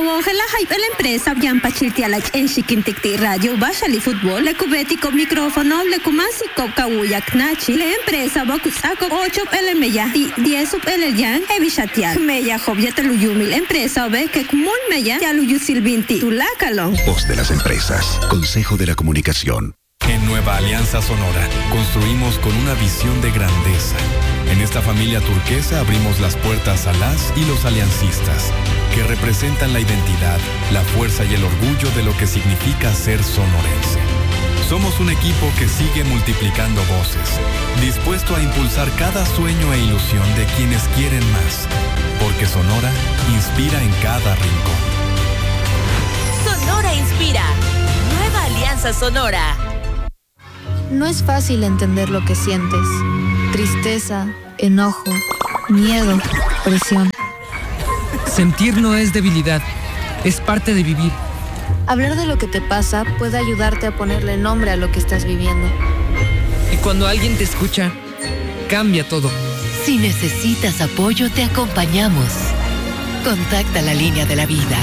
la hype la empresa bien pachirti a la en chiquinticti radio bashali fútbol le cubeti con micrófono le kumasi con kawuyak nachi la empresa va kusako 8 el meya 10 el yan evishatial meya jobyete luyumi la empresa ve que kumul meya ya luyu silvinti tulakalon. Voz de las empresas. Consejo de la Comunicación. En Nueva Alianza Sonora, construimos con una visión de grandeza. En esta familia turquesa abrimos las puertas a las y los aliancistas, que representan la identidad, la fuerza y el orgullo de lo que significa ser sonorense. Somos un equipo que sigue multiplicando voces, dispuesto a impulsar cada sueño e ilusión de quienes quieren más, porque Sonora inspira en cada rincón. Sonora inspira. Nueva Alianza Sonora. No es fácil entender lo que sientes. Tristeza, enojo, miedo, presión. Sentir no es debilidad, es parte de vivir. Hablar de lo que te pasa puede ayudarte a ponerle nombre a lo que estás viviendo. Y cuando alguien te escucha, cambia todo. Si necesitas apoyo, te acompañamos. Contacta la línea de la vida.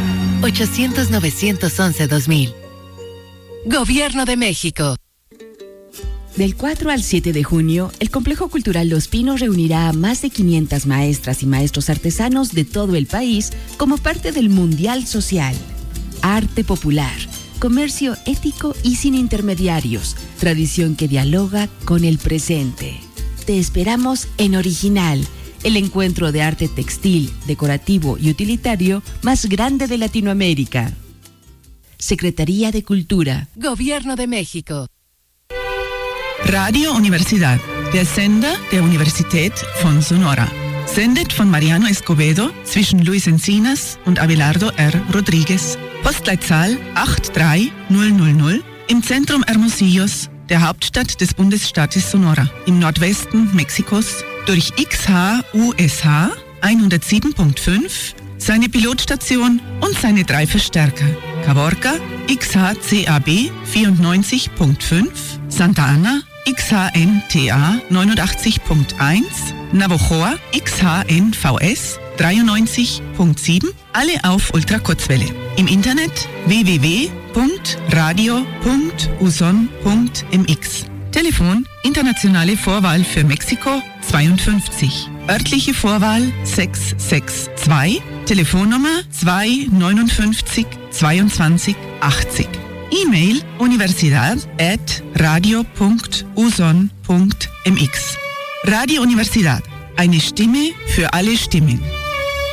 800-911-2000. Gobierno de México. Del 4 al 7 de junio, el Complejo Cultural Los Pinos reunirá a más de 500 maestras y maestros artesanos de todo el país como parte del Mundial Social. Arte popular, comercio ético y sin intermediarios, tradición que dialoga con el presente. Te esperamos en Original, el encuentro de arte textil, decorativo y utilitario más grande de Latinoamérica. Secretaría de Cultura. Gobierno de México. Radio Universidad, der Sender der Universität von Sonora. Sendet von Mariano Escobedo zwischen Luis Encinas und Abelardo R. Rodriguez. Postleitzahl 83000 im Zentrum Hermosillos, der Hauptstadt des Bundesstaates Sonora, im Nordwesten Mexikos, durch XHUSH 107.5, seine Pilotstation und seine 3 Verstärker. Caborca XHCAB 94.5, Santa Ana XHNTA 89.1, Navojoa XHNVS 93.7, alle auf Ultrakurzwelle. Im Internet www.radio.uson.mx. Telefon internationale Vorwahl für Mexiko 52, örtliche Vorwahl 662, Telefonnummer 259 22 80. E-Mail universidad@radio.uson.mx. Radio Universidad, eine Stimme für alle Stimmen.